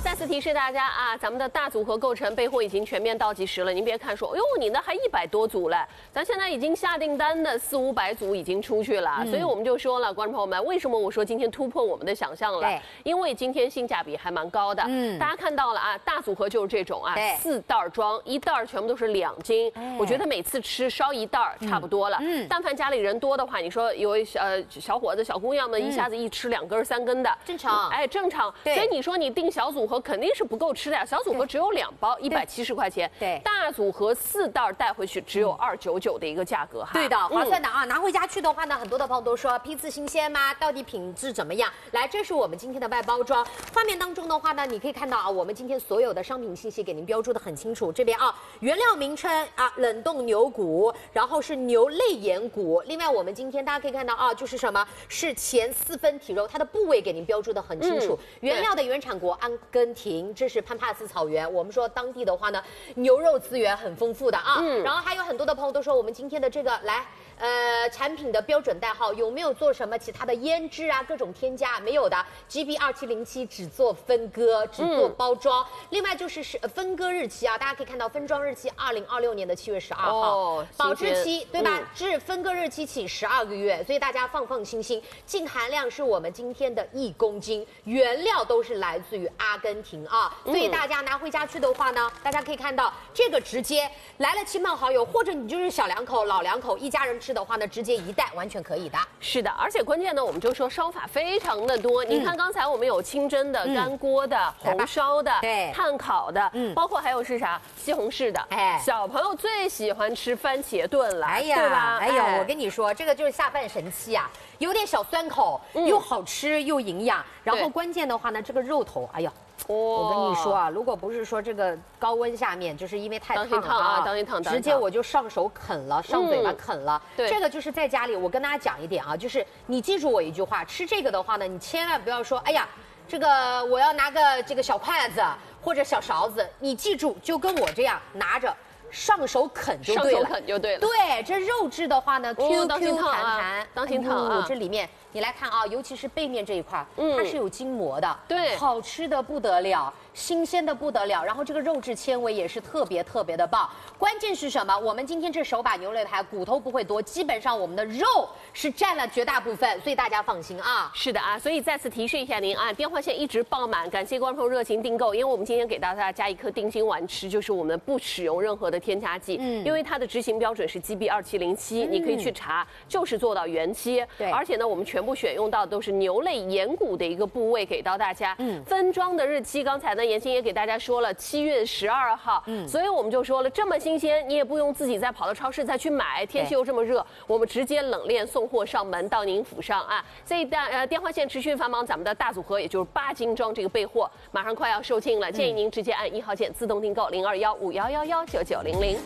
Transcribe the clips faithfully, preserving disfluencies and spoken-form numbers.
再次提示大家啊，咱们的大组合构成备货已经全面倒计时了。您别看说，哎呦，你那还一百多组嘞，咱现在已经下订单的四五百组已经出去了。嗯、所以我们就说了，观众朋友们，为什么我说今天突破我们的想象了？对，因为今天性价比还蛮高的。嗯，大家看到了啊，大组合就是这种啊，四袋装，一袋全部都是两斤。哎、我觉得每次吃烧一袋差不多了。嗯，但凡家里人多的话，你说有呃小伙子、小姑娘们一下子一吃两根、三根的， 正常。 哎，正常。所以你说你订小组合肯定是不够吃的呀，小组合只有两包，一百七十块钱。对，大组合四袋带回去只有二九九的一个价格哈。 对的，划算的啊！拿回家去的话呢，很多的朋友都说批次新鲜吗？到底品质怎么样？来，这是我们今天的外包装。画面当中的话呢，你可以看到啊，我们今天所有的商品信息给您标注的很清楚。这边啊，原料名称啊，冷冻牛骨，然后是牛肋眼骨。另外，我们今天大家可以看到啊，就是什么是前四分体肉，它的部位给您标注的很清楚。嗯、原料的原产国阿根廷，这是潘帕斯草原。我们说当地的话呢，牛肉资源很丰富的啊。嗯、然后还有很多的朋友都说，我们今天的这个来。呃，产品的标准代号有没有做什么其他的腌制啊？各种添加没有的 ，G B 二七零七只做分割，只做包装。嗯、另外就是是分割日期啊，大家可以看到分装日期二零二六年的七月十二号，哦、保质期对吧？嗯、至分割日期起十二个月，所以大家放放心心。净含量是我们今天的一公斤，原料都是来自于阿根廷啊，所以大家拿回家去的话呢，大家可以看到这个直接来了亲朋好友，或者你就是小两口、老两口一家人吃的话呢，直接一袋完全可以的。 是的，而且关键呢，我们就说烧法非常的多。嗯、你看刚才我们有清蒸的、嗯、干锅的、红烧的、对，炭烤的，嗯，包括还有是啥西红柿的。哎，小朋友最喜欢吃番茄炖了，哎呀，对吧？ 哎呀，我跟你说，这个就是下饭神器啊，有点小酸口，嗯、又好吃又营养。然后关键的话呢，这个肉头，哎呀。哦、我跟你说啊，如果不是说这个高温下面，就是因为太烫了啊， 当心烫， 直接我就上手啃了，上嘴巴啃了。对，这个就是在家里，我跟大家讲一点啊，就是你记住我一句话，吃这个的话呢，你千万不要说，哎呀，这个我要拿个这个小筷子或者小勺子，你记住，就跟我这样拿着。上手啃就对了， 上手啃就对了。 对，这肉质的话呢 ，Q Q 弹弹， 当心烫啊！ 这里面你来看啊，尤其是背面这一块，嗯，它是有筋膜的， 对， 好吃的不得了，新鲜的不得了。然后这个肉质纤维也是特别特别的棒。关键是什么？我们今天这手把牛肋排骨头不会多，基本上我们的肉是占了绝大部分，所以大家放心啊。 是的啊，所以再次提示一下您啊，电话线一直爆满，感谢观众热情订购，因为我们今天给大家加一颗定心丸吃，就是我们不使用任何的添加剂，嗯，因为它的执行标准是 G B 二七零七，你可以去查，就是做到原切。对，而且呢，我们全部选用到的都是牛肋眼骨的一个部位给到大家。嗯，分装的日期，刚才呢妍心也给大家说了，七月十二号。嗯，所以我们就说了，这么新鲜，你也不用自己再跑到超市再去买，天气又这么热，我们直接冷链送货上门到您府上啊。所以大呃电话线持续繁忙，咱们的大组合也就是八斤装这个备货，马上快要售罄了，建议您直接按一号键自动订购零二幺五幺幺幺九九零零。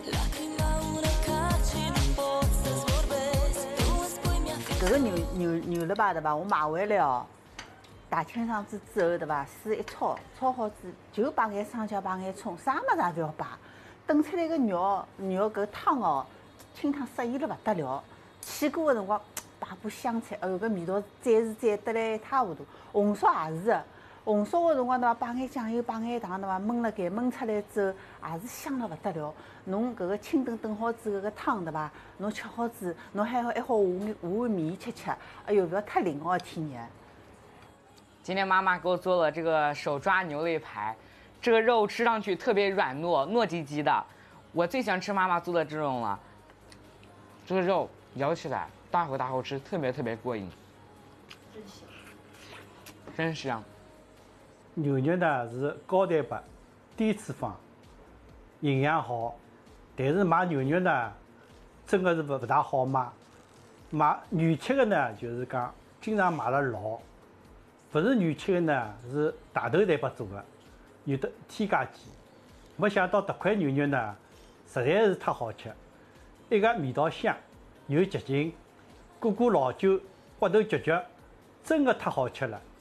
这个牛牛牛肋排对吧？我买回来哦，大清爽子之后对吧？水一焯，焯好子就摆眼生姜，摆眼葱，啥么子也不要摆。炖出来个肉肉搿汤哦，清汤适宜了不得了。起锅的辰光摆把香菜，哎呦，搿味道再是再得来一塌糊涂。红烧也是的，红烧的辰光对伐？摆眼酱油，摆眼糖对伐？焖了盖，焖出来之后也是香了不得了。侬搿个清炖炖好子搿个汤对伐？侬吃好子，侬还好还好下下碗面吃吃，哎呦，不要太灵哦，天爷！ 今天妈妈给我做了这个手抓牛肋排，这个肉吃上去特别软糯，糯叽叽的，我最喜欢吃妈妈做的这种了。这个肉咬起来大口大口吃，特别特别过瘾，真香，真香。 牛肉呢是高蛋白、低脂肪，营养好，但是买牛肉呢，真的是不不大好买。买原切的呢，就是讲经常买了老，不是原切的呢是大头蛋白做的，有的添加剂。没想到这块牛肉呢，实在是太好吃，一个味道香，又洁净，过过老酒，骨头嚼嚼，真的太好吃了。